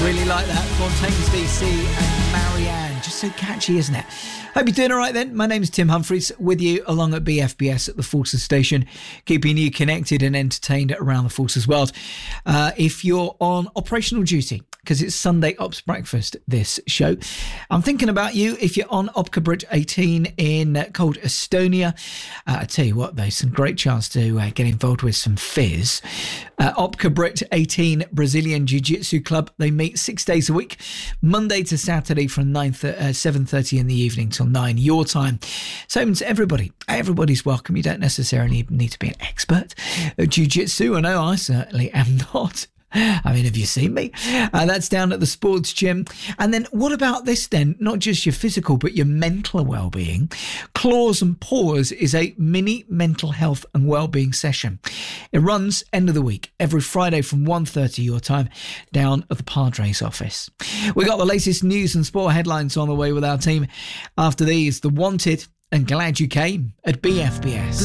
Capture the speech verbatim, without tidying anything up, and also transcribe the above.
Really like that. Fontaines D C and Marianne. Just so catchy, isn't it? Hope you're doing all right then. My name's Tim Humphries, with you along at B F B S at the Forces Station, keeping you connected and entertained around the Forces world. Uh, if you're on operational duty, because it's Sunday Ops Breakfast, this show, I'm thinking about you if you're on Opka Bridge eighteen in uh, cold Estonia. Uh, I tell you what, though, some great chance to uh, get involved with some fizz. Uh, Opka Bridge eighteen Brazilian Jiu-Jitsu Club. They meet six days a week, Monday to Saturday from nine th- uh, seven thirty in the evening till nine your time. So to everybody, everybody's welcome. You don't necessarily need to be an expert at Jiu-Jitsu. I know I certainly am not. I mean, have you seen me? Uh, that's down at the sports gym. And then what about this then? Not just your physical, but your mental well-being. Claws and Paws is a mini mental health and well-being session. It runs end of the week, every Friday from one thirty your time, down at the Padres office. We got the latest news and sport headlines on the way with our team. After these, The Wanted and Glad You Came at B F B S.